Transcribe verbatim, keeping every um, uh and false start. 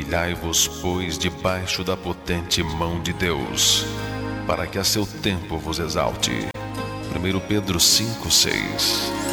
Humilhai-vos, pois, debaixo da potente mão de Deus, para que a seu tempo vos exalte. primeiro Pedro cinco, seis.